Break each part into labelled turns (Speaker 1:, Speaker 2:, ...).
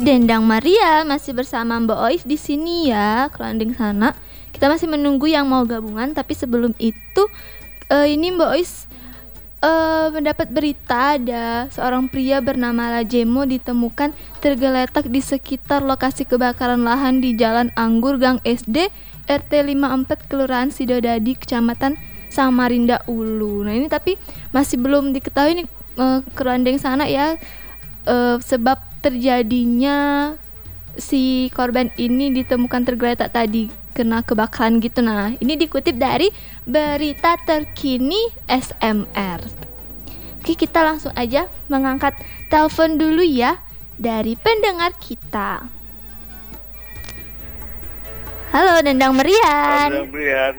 Speaker 1: Dendang Maria masih bersama Mbak Ois di sini ya, kerandeng sana. Kita masih menunggu yang mau gabungan, tapi sebelum itu ini Mbak Ois mendapat berita ada seorang pria bernama Lajemo ditemukan tergeletak di sekitar lokasi kebakaran lahan di Jalan Anggur Gang SD RT 54 Kelurahan Sidodadi Kecamatan Samarinda Ulu. Nah ini tapi masih belum diketahui nih kerandeng sana ya sebab terjadinya si korban ini ditemukan tergeletak tadi kena kebakaran gitu. Nah ini dikutip dari berita terkini SMR. Oke, kita langsung aja mengangkat telepon dulu ya dari pendengar kita. Halo Dendang Merian.
Speaker 2: Dendang Merian.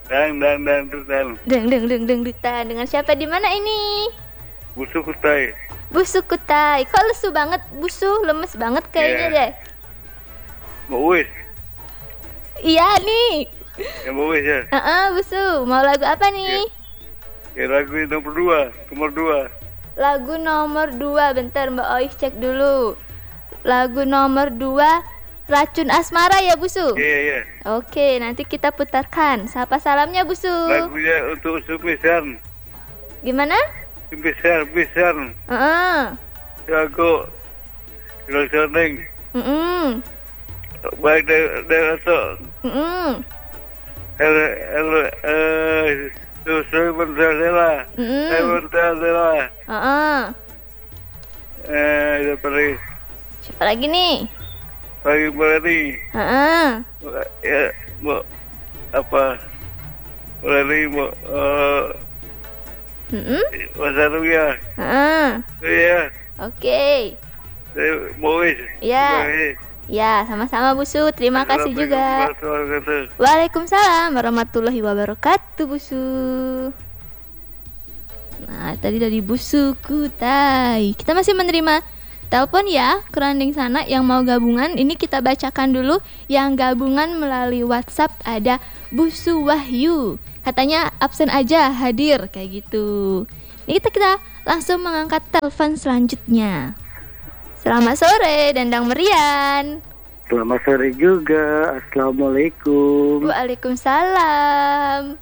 Speaker 1: Deng dutan. Dengan siapa di mana ini?
Speaker 2: Busu Kutai.
Speaker 1: Busu Kutai. Kok lesu banget Busu? Lemes banget kayaknya deh.
Speaker 2: Mbak Uwis.
Speaker 1: Iya nih.
Speaker 2: Ya Mbak Uwis ya.
Speaker 1: Busu. Mau lagu apa nih?
Speaker 2: Ya lagu nomor 2.
Speaker 1: Lagu nomor 2. Bentar Mbak Ois cek dulu. Lagu nomor 2 Racun Asmara ya Busu?
Speaker 2: Iya.
Speaker 1: Oke, nanti kita putarkan. Sapa salamnya Busu.
Speaker 2: Lagunya untuk Sumisan.
Speaker 1: Gimana?
Speaker 2: Sumisan. Jago. Kilosoneng. Baik dari atas. Hello. Saya Bentadela.
Speaker 1: Siapa lagi nih?
Speaker 2: Pagi Melani. Ya, mau apa? Melani mau Mas ya. Iya.
Speaker 1: Oke.
Speaker 2: Bois.
Speaker 1: Iya. Ya, sama-sama Busu. Terima kasih juga. Waalaikumsalam warahmatullahi wabarakatuh Busu. Nah, tadi dari Busu Kutai. Kita masih menerima telepon ya, kerandeng sana yang mau gabungan. Ini kita bacakan dulu. Yang gabungan melalui WhatsApp ada Busu Wahyu. Katanya absen aja, hadir kayak gitu. Ini kita langsung mengangkat telepon selanjutnya. Selamat sore Dendang Merian.
Speaker 2: Selamat sore juga. Assalamualaikum.
Speaker 1: Waalaikumsalam.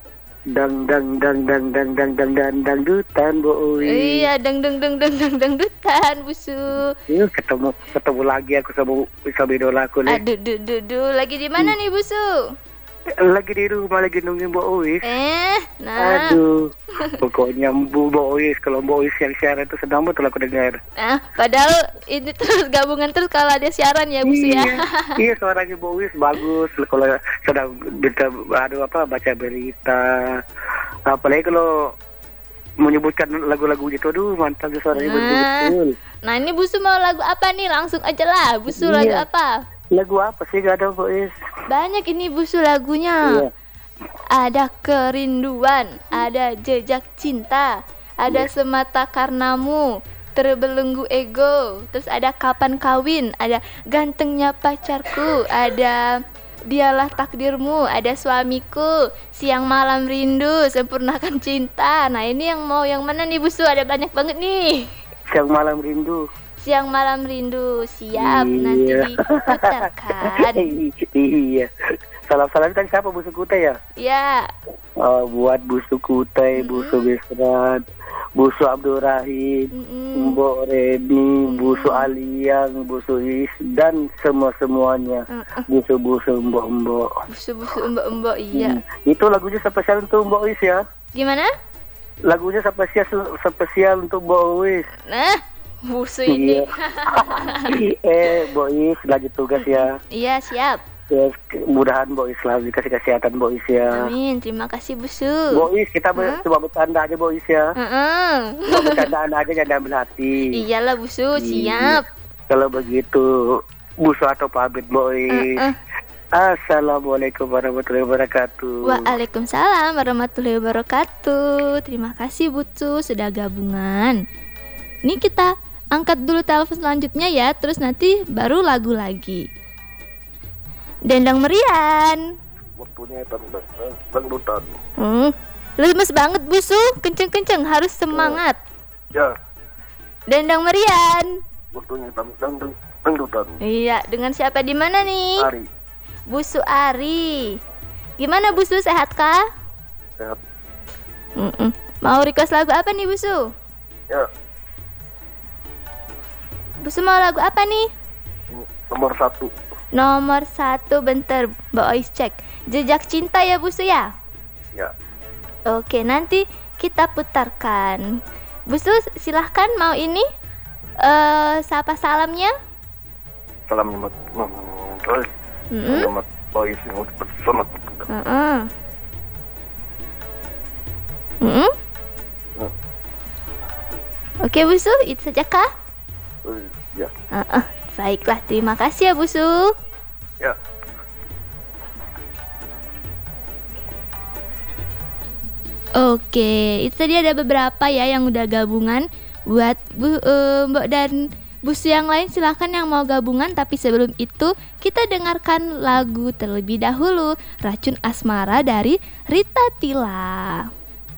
Speaker 2: Dangdutan Bu Uwi.
Speaker 1: Iya, dangdutan Busu.
Speaker 2: Iya, ketemu lagi aku sama idola aku nih.
Speaker 1: Aduh, lagi di mana nih Busu?
Speaker 2: Lagi di rumah, lagi nungguin Mbak Uwis.
Speaker 1: Nah.
Speaker 2: Aduh, pokoknya Mbak Uwis, kalau Mbak Uwis yang siaran itu sedang betul aku dengar.
Speaker 1: Padahal ini terus gabungan terus kalau ada siaran ya Busu ya.
Speaker 2: Iya, suaranya Mbak Uwis bagus. Kalau sedang baca berita, apalagi kalau menyebutkan lagu-lagu gitu, aduh mantap suaranya betul-betul.
Speaker 1: Nah ini Busu mau lagu apa nih? Langsung aja lah Busu. Lagu apa?
Speaker 2: Lagu apa sih gak ada Mbak Uwis?
Speaker 1: Banyak ini Busu lagunya. Iya. Ada Kerinduan, ada Jejak Cinta, ada Semata Karenamu, Terbelenggu Ego, terus ada Kapan Kawin, ada Gantengnya Pacarku, ada Dialah Takdirmu, ada Suamiku, Siang Malam Rindu, Sempurnakan Cinta. Nah ini yang mau yang mana nih Busu? Ada banyak banget nih.
Speaker 2: Siang Malam Rindu.
Speaker 1: Siang Malam Rindu, siap. Nanti diputarkan.
Speaker 2: Iya. Salam-salam kan siapa Busu Kutai ya?
Speaker 1: Iya.
Speaker 2: Buat Busu Kutai, Busu Besrat, Busu Abdul Rahim, Mbok Reni, Busu Aliang, Busu Is dan semuanya. Busu Mbok.
Speaker 1: Busu Mbok, iya.
Speaker 2: Itu lagunya spesial untuk Mbok Is ya?
Speaker 1: Gimana?
Speaker 2: Lagunya spesial untuk Mbok Is.
Speaker 1: Nah, Busu ini.
Speaker 2: Mbok Is lagi tugas ya?
Speaker 1: Iya, siap.
Speaker 2: Ya, mudahan Mbok Is selalu dikasih kesehatan Mbok Is ya.
Speaker 1: Amin, terima kasih Busu.
Speaker 2: Mbok Is, kita coba bercanda aja Mbok Is ya. Bercandaan aja, jangan ambil hati.
Speaker 1: Iyalah Busu, siap.
Speaker 2: Kalau begitu, Busu atau pamit Mbok Is. Assalamualaikum warahmatullahi wabarakatuh.
Speaker 1: Waalaikumsalam warahmatullahi wabarakatuh. Terima kasih Busu sudah gabungan. Ini kita angkat dulu telepon selanjutnya ya, terus nanti baru lagu lagi. Dendang Merian.
Speaker 2: Waktunya dangdutan.
Speaker 1: Lemes banget Busu, kenceng-kenceng, harus semangat.
Speaker 2: Ya.
Speaker 1: Dendang Merian.
Speaker 2: waktunya dangdutan.
Speaker 1: Iya, dengan siapa di mana nih?
Speaker 2: Ari.
Speaker 1: Busu Ari. Gimana Busu, sehat kah?
Speaker 2: Sehat.
Speaker 1: Mau request lagu apa nih Busu?
Speaker 2: Ya,
Speaker 1: Busu mau lagu apa nih?
Speaker 2: ini nomor 1.
Speaker 1: Nomor 1, bentar Mbak Ois cek. Jejak Cinta ya Busu ya?
Speaker 2: Ya.
Speaker 1: Oke, nanti kita putarkan. Busu silahkan mau ini sapa salamnya.
Speaker 2: Salam nyemot. Selamat boys yang selamat.
Speaker 1: Oke Busu, itu saja kah?
Speaker 2: Ya.
Speaker 1: Baiklah, terima kasih ya Busu.
Speaker 2: Ya.
Speaker 1: Oke, itu tadi ada beberapa ya yang udah gabungan. Buat Mbak dan Busu yang lain silahkan yang mau gabungan. Tapi sebelum itu kita dengarkan lagu terlebih dahulu, Racun Asmara dari Rita Tila.